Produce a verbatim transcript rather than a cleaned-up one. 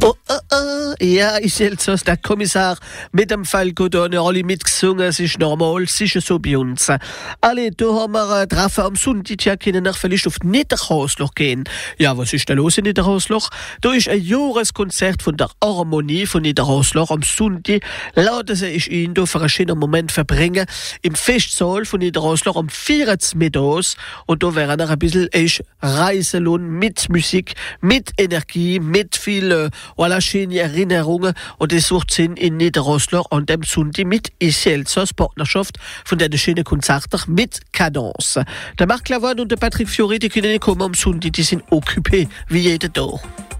Oh, oh, oh, ja, ich selbst, der Kommissar mit dem Falco da haben alle mitgesungen, es ist normal, es ist so bei uns. Alle, da haben wir äh, treffen am Sonntag, ja, können wir vielleicht auf Niederhausloch gehen. Ja, was ist da los in Niederhausloch? Da ist ein Jahreskonzert von der Harmonie von Niederhausloch am Sonntag. Laden sie ich Ihnen da für einen schönen Moment verbringen im Festsaal von Niederhausloch am vierzehnten mittags. Und da wäre noch ein bisschen ich Reiselohn mit Musik, mit Energie, mit viel äh, voilà, schöne Erinnerungen. Und das sucht sind in Niederhausloch an dem Sonntag mit Iselzers Partnerschaft von den schönen Konzerten mit Cadence. Der Marc Lavoine und der Patrick Fiori, die können nicht kommen am Sonntag, die sind occupés wie jeden Tag.